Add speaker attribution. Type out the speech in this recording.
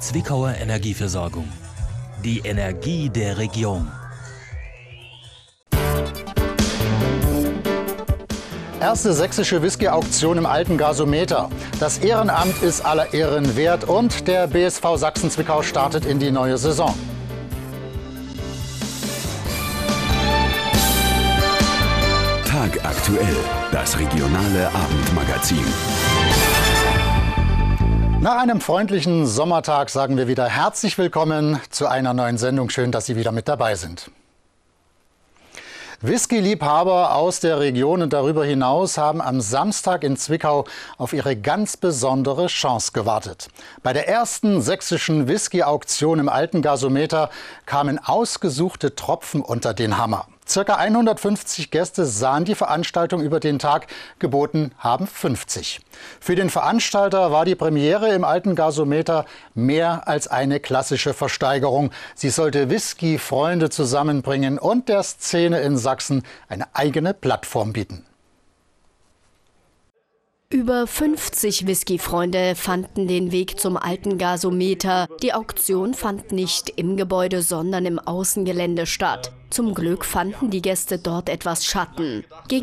Speaker 1: Zwickauer Energieversorgung. Die Energie der Region.
Speaker 2: Erste sächsische Whisky-Auktion im alten Gasometer. Das Ehrenamt ist aller Ehren wert und der BSV Sachsen-Zwickau startet in die neue Saison.
Speaker 3: Tagaktuell, das regionale Abendmagazin.
Speaker 2: Nach einem freundlichen Sommertag sagen wir wieder herzlich willkommen zu einer neuen Sendung. Schön, dass Sie wieder mit dabei sind. Whisky-Liebhaber aus der Region und darüber hinaus haben am Samstag in Zwickau auf ihre ganz besondere Chance gewartet. Bei der ersten sächsischen Whisky-Auktion im alten Gasometer kamen ausgesuchte Tropfen unter den Hammer. Circa 150 Gäste sahen die Veranstaltung über den Tag, geboten haben 50. Für den Veranstalter war die Premiere im alten Gasometer mehr als eine klassische Versteigerung. Sie sollte Whisky-Freunde zusammenbringen und der Szene in Sachsen eine eigene Plattform bieten.
Speaker 4: Über 50 Whisky-Freunde fanden den Weg zum alten Gasometer. Die Auktion fand nicht im Gebäude, sondern im Außengelände statt. Zum Glück fanden die Gäste dort etwas Schatten. Gegen